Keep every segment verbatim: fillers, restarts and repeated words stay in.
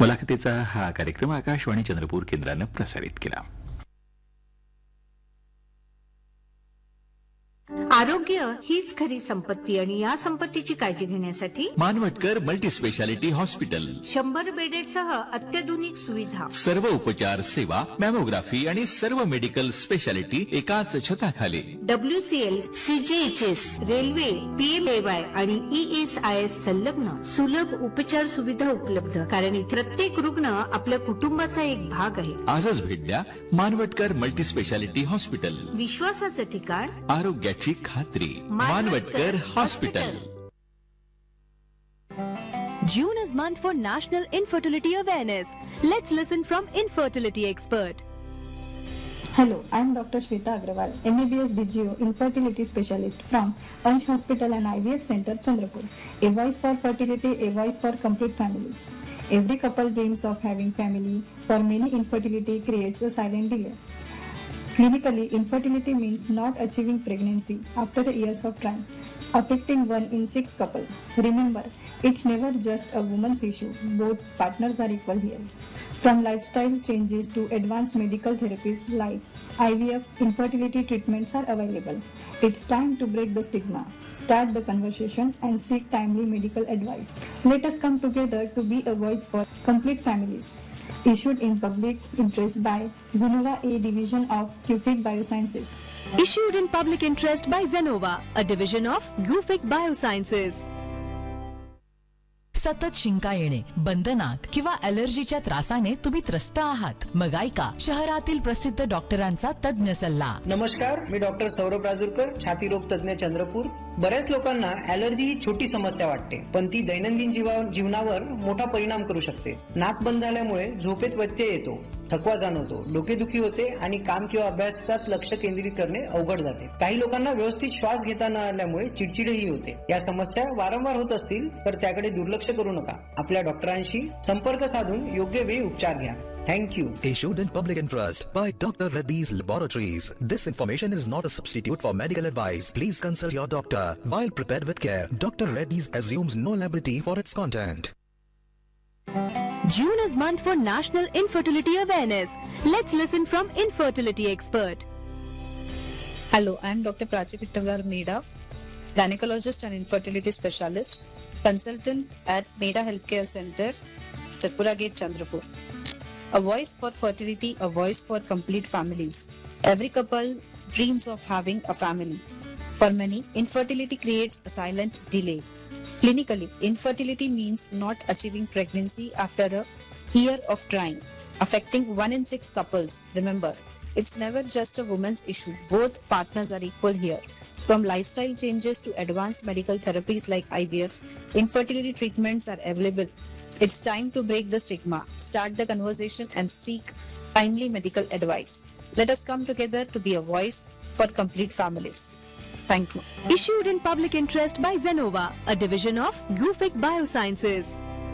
मुलाखतीचा हा कार्यक्रम आकाशवाणी चंद्रपूर केंद्राने प्रसारित केला. आरोग्य हीच खरी संपत्ती आणि या संपत्तीची काळजी घेण्यासाठी मानवटकर मल्टी स्पेशालिटी हॉस्पिटल शंभर बेडेडसह अत्याधुनिक सुविधा, सर्व उपचार सेवा, मॅमोग्राफी आणि सर्व मेडिकल स्पेशालिटी एकाच छताखाली. W C L, C ji H S, railway, P M A वाय आणि ई एस आय एस संलग्न सुलभ उपचार सुविधा उपलब्ध. कारण इथे प्रत्येक रुग्ण आपल्या कुटुंबाचा एक भाग आहे. आजच भेट द्या मानवटकर मल्टी स्पेशालिटी हॉस्पिटल. विश्वासाचं ठिकाण, आरोग्याची खात्री. Manwatkar hospital. June is month for National Infertility Awareness. Let's listen from infertility expert. Hello, I am Doctor Shweta Agrawal, M B B S D G O Infertility Specialist from Ansh Hospital and I V F Center, Chandrapur. A voice for fertility, a voice for complete families. Every couple dreams of having family. For many, infertility creates a silent delay. Clinically, infertility means not achieving pregnancy after years of trying, affecting one in six couples. Remember, it's never just a woman's issue. Both partners are equal here. From lifestyle changes to advanced medical therapies like I V F, infertility treatments are available. It's time to break the stigma, start the conversation, and seek timely medical advice. Let us come together to be a voice for complete families. Issued in public interest by Zenova A division of Gufic Biosciences. Issued in public interest by Zenova, a division of Gufic Biosciences. सतत शिंका येणे, बंधनात किंवा ॲलर्जीच्या त्रासाने तुम्ही त्रस्त आहात. मग ऐका शहरातील प्रसिद्ध डॉक्टरांचा तज्ञ सल्ला. नमस्कार, मी डॉक्टर सौरभ राजूरकर, छाती रोग तज्ञ, चंद्रपूर. बऱ्याच लोकांना ॲलर्जी ही छोटी समस्या वाटते, पण ती दैनंदिन जीवनावर मोठा परिणाम करू शकते. नाक बंद झाल्यामुळे झोपेत व्यत्यय येतो, थकवा जाणवतो, डोकेदुखी होते आणि काम किंवा अभ्यासात लक्ष केंद्रित करणे अवघड जाते. काही लोकांना व्यवस्थित श्वास घेता न आल्यामुळे चिडचिडही होते. या समस्या वारंवार होत असतील तर त्याकडे दुर्लक्ष करू नका. आपल्या डॉक्टरांशी संपर्क साधून योग्य वेळी उपचार घ्या. Thank you. Issued in public interest by Doctor Reddy's Laboratories. This information is not a substitute for medical advice. Please consult your doctor. While prepared with care, Doctor Reddy's assumes no liability for its content. June is month for National Infertility Awareness. Let's listen from infertility expert. Hello, I am Doctor Prachi Vittavar Meda, gynecologist and infertility specialist, consultant at Meda Healthcare Center, Chatpura Gate, Chandrapur. A voice for fertility, a voice for complete families. Every couple dreams of having a family. For many, infertility creates a silent delay. Clinically, infertility means not achieving pregnancy after a year of trying, affecting one in six couples. Remember, it's never just a woman's issue. Both partners are equal here. From lifestyle changes to advanced medical therapies like I V F, infertility treatments are available. It's time to break the stigma, start the conversation, and seek timely medical advice. Let us come together to be a voice for complete families. Thank you. Issued in public interest by Zenova, a division of Gufic Biosciences.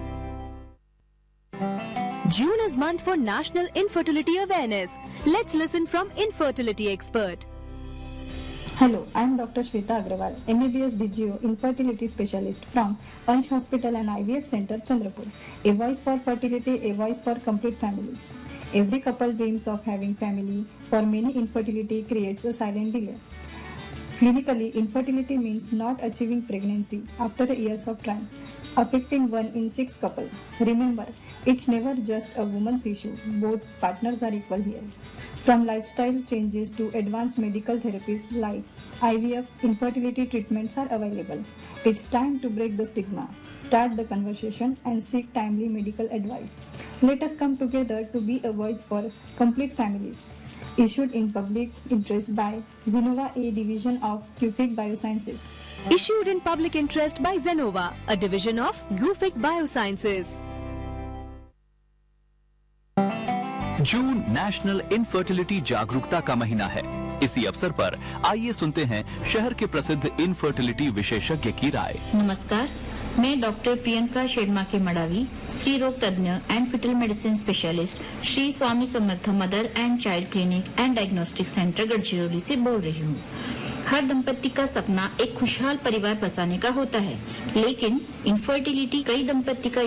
June is month for National Infertility Awareness. Let's listen from infertility expert. Hello, I am Doctor Shweta Agrawal, M B B S D G O Infertility Specialist from Ansh Hospital and I V F Center, Chandrapur. A voice for fertility, a voice for complete families. Every couple dreams of having family. For many, infertility creates a silent delay. Clinically, infertility means not achieving pregnancy after years of trying, affecting one in six couples. Remember, it's never just a woman's issue. Both partners are equal here. From lifestyle changes to advanced medical therapies like I V F, infertility treatments are available. It's time to break the stigma, start the conversation, and seek timely medical advice. Let us come together to be a voice for complete families. Issued in public interest by Zenova A division of Gufic Biosciences. Issued in public interest by Zenova, a division of Gufic Biosciences. June national infertility जागरूकता का महीना है. इसी अवसर पर आइए सुनते हैं शहर के प्रसिद्ध इनफर्टिलिटी विशेषज्ञ की राय. नमस्कार, मैं डॉक्टर प्रियंका शेर्मा के मडावी, स्त्री रोग तज्ञ and foetal medicine specialist, Shri Swami Samarth mother and child clinic and diagnostic centre Gadchiroli से बोल रही हूँ. हर दंपति का सपना एक खुशहाल परिवार बसाने का होता है, लेकिन इनफर्टिलिटी कई दंपति का